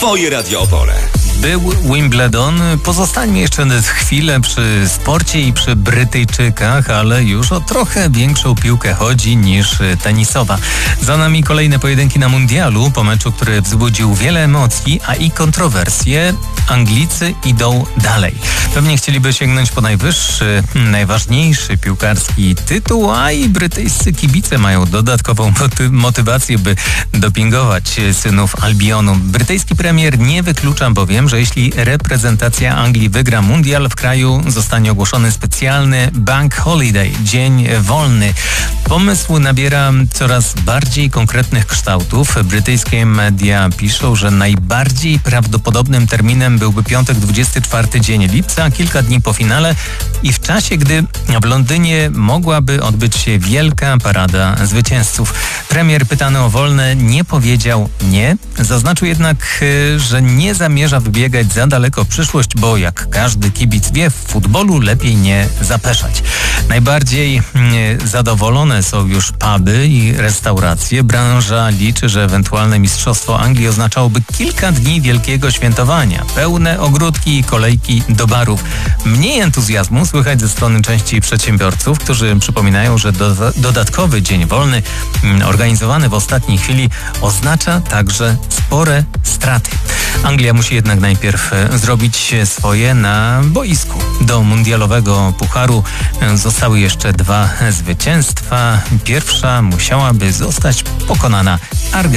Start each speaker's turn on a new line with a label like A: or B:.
A: Twoje Radio Opole.
B: Był Wimbledon. Pozostańmy jeszcze chwilę przy sporcie i przy Brytyjczykach, ale już o trochę większą piłkę chodzi niż tenisowa. Za nami kolejne pojedynki na mundialu, po meczu, który wzbudził wiele emocji, a i kontrowersje. Anglicy idą dalej. Pewnie chcieliby sięgnąć po najwyższy, najważniejszy piłkarski tytuł, a i brytyjscy kibice mają dodatkową motywację, by dopingować synów Albionu. Brytyjski premier nie wyklucza bowiem, że jeśli reprezentacja Anglii wygra mundial, w kraju zostanie ogłoszony specjalny Bank Holiday, dzień wolny. Pomysł nabiera coraz bardziej konkretnych kształtów. Brytyjskie media piszą, że najbardziej prawdopodobnym terminem byłby piątek, 24 dzień lipca, kilka dni po finale i w czasie, gdy w Londynie mogłaby odbyć się wielka parada zwycięzców. Premier pytany o wolne nie powiedział nie. Zaznaczył jednak, że nie zamierza wybiegać za daleko w przyszłość, bo jak każdy kibic wie, w futbolu lepiej nie zapeszać. Najbardziej zadowolone są już puby i restauracje. Branża liczy, że ewentualne mistrzostwo Anglii oznaczałoby kilka dni wielkiego świętowania. Pełne ogródki i kolejki do barów. Mniej entuzjazmu słychać ze strony części przedsiębiorców, którzy przypominają, że dodatkowy dzień wolny organizowany w ostatniej chwili oznacza także spore straty. Anglia musi jednak najpierw zrobić swoje na boisku. Do mundialowego pucharu zostały jeszcze 2 zwycięstwa. Pierwsza musiałaby zostać pokonana Argentyna.